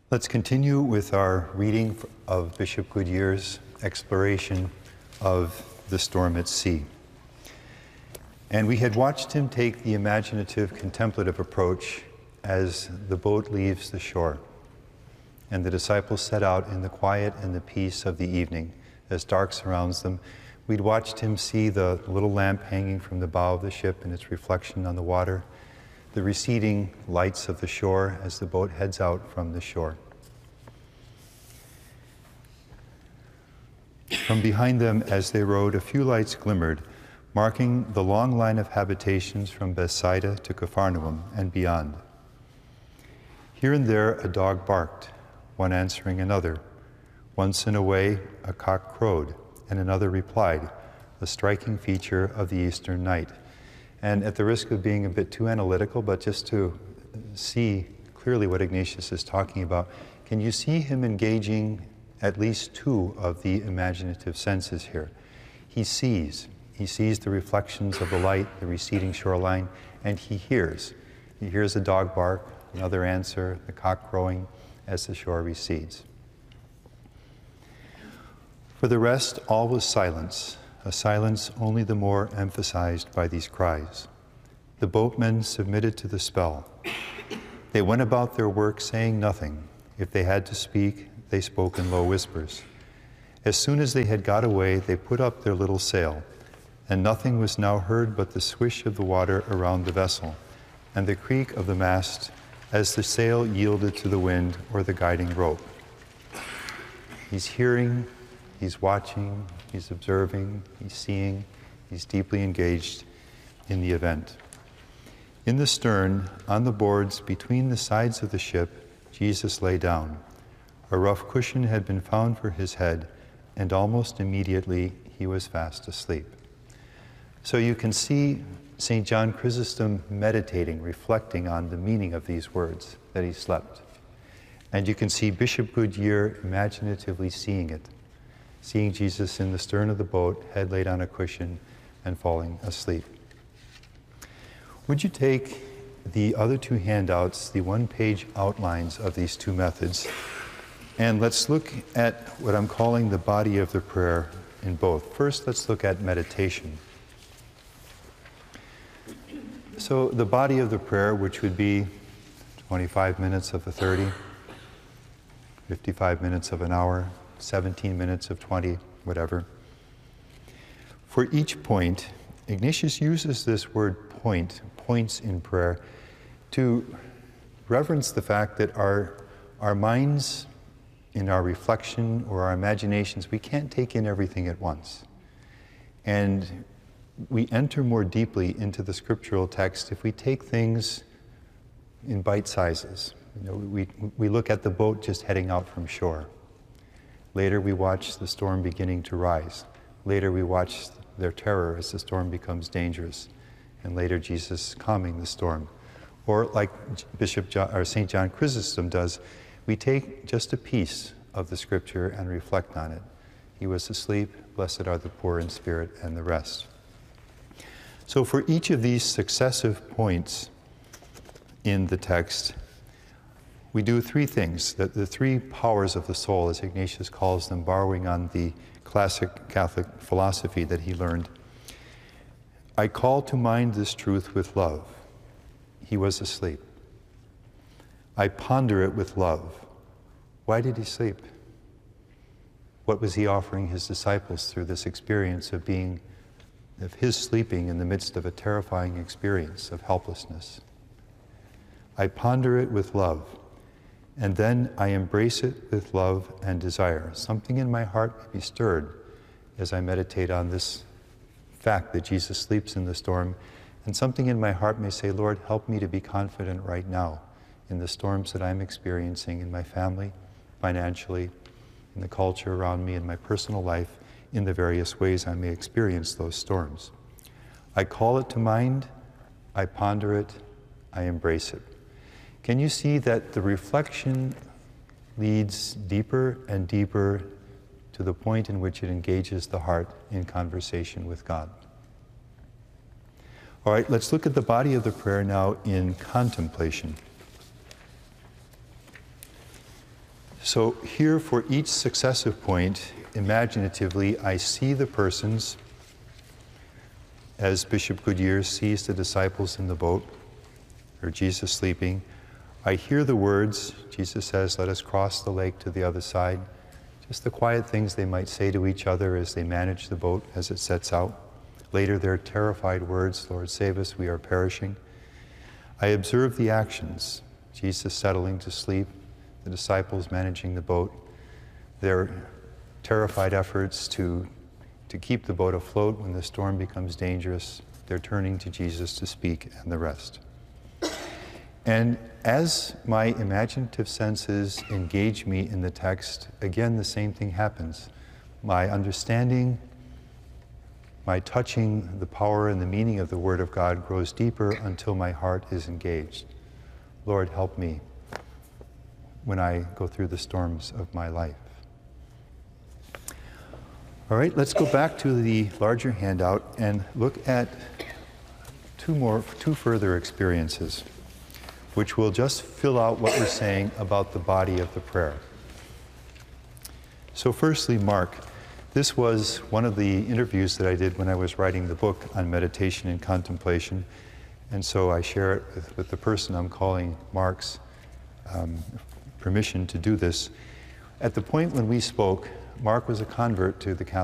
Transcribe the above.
Let's continue with our reading of Bishop Goodyear's exploration of the storm at sea. And we had watched him take the imaginative, contemplative approach as the boat leaves the shore. And the disciples set out in the quiet and the peace of the evening as dark surrounds them. We'd watched him see the little lamp hanging from the bow of the ship and its reflection on the water, the receding lights of the shore as the boat heads out from the shore. From behind them, as they rowed, a few lights glimmered, marking the long line of habitations from Bethsaida to Capharnaum and beyond. Here and there a dog barked, one answering another. Once in a way, a cock crowed, and another replied, a striking feature of the Eastern night. And at the risk of being a bit too analytical, but just to see clearly what Ignatius is talking about, can you see him engaging at least two of the imaginative senses here? He sees the reflections of the light, the receding shoreline, and he hears. He hears a dog bark, another answer, the cock crowing as the shore recedes. For the rest, all was silence, a silence only the more emphasized by these cries. The boatmen submitted to the spell. They went about their work saying nothing. If they had to speak, they spoke in low whispers. As soon as they had got away, they put up their little sail, and nothing was now heard but the swish of the water around the vessel, and the creak of the mast as the sail yielded to the wind or the guiding rope. He's hearing, he's watching, he's observing, he's seeing, he's deeply engaged in the event. In the stern, on the boards between the sides of the ship, Jesus lay down. A rough cushion had been found for his head, and almost immediately he was fast asleep. So you can see St. John Chrysostom meditating, reflecting on the meaning of these words, that he slept. And you can see Bishop Goodyear imaginatively seeing it, seeing Jesus in the stern of the boat, head laid on a cushion, and falling asleep. Would you take the other two handouts, the one-page outlines of these two methods, and let's look at what I'm calling the body of the prayer in both. First, let's look at meditation. So the body of the prayer, which would be 25 minutes of the 30, 55 minutes of an hour, 17 minutes of 20, whatever. For each point, Ignatius uses this word point, points in prayer, to reverence the fact that our minds, in our reflection or our imaginations, we can't take in everything at once. And we enter more deeply into the scriptural text if we take things in bite sizes. You know, we look at the boat just heading out from shore. Later we watch the storm beginning to rise. Later we watch their terror as the storm becomes dangerous. And later Jesus calming the storm. Or like St. John Chrysostom does, we take just a piece of the scripture and reflect on it. He was asleep, blessed are the poor in spirit, and the rest. So for each of these successive points in the text, we do three things, the three powers of the soul, as Ignatius calls them, borrowing on the classic Catholic philosophy that he learned. I call to mind this truth with love. He was asleep. I ponder it with love. Why did he sleep? What was he offering his disciples through this experience of his sleeping in the midst of a terrifying experience of helplessness? I ponder it with love, and then I embrace it with love and desire. Something in my heart may be stirred as I meditate on this fact that Jesus sleeps in the storm, and something in my heart may say, Lord, help me to be confident right now in the storms that I'm experiencing in my family, financially, in the culture around me, in my personal life, in the various ways I may experience those storms. I call it to mind, I ponder it, I embrace it. Can you see that the reflection leads deeper and deeper to the point in which it engages the heart in conversation with God? All right, let's look at the body of the prayer now in contemplation. So here for each successive point, imaginatively, I see the persons as Bishop Goodyear sees the disciples in the boat, or Jesus sleeping. I hear the words, Jesus says, let us cross the lake to the other side. Just the quiet things they might say to each other as they manage the boat as it sets out. Later, their terrified words, Lord, save us, we are perishing. I observe the actions, Jesus settling to sleep, the disciples managing the boat, their terrified efforts to keep the boat afloat when the storm becomes dangerous, they're turning to Jesus to speak, and the rest. And as my imaginative senses engage me in the text, again, the same thing happens. My understanding, my touching the power and the meaning of the Word of God grows deeper until my heart is engaged. Lord, help me when I go through the storms of my life. All right, let's go back to the larger handout and look at two further experiences, which will just fill out what we're saying about the body of the prayer. So firstly, Mark. This was one of the interviews that I did when I was writing the book on meditation and contemplation, and so I share it with the person I'm calling Mark's permission to do this. At the point when we spoke, Mark was a convert to the Catholic